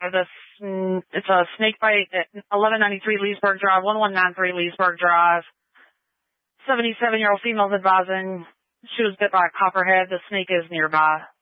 for this. It's a snake bite at 1193 Leesburg Drive, 1193 Leesburg Drive. 77-year-old female advising she was bit by a copperhead. The snake is nearby.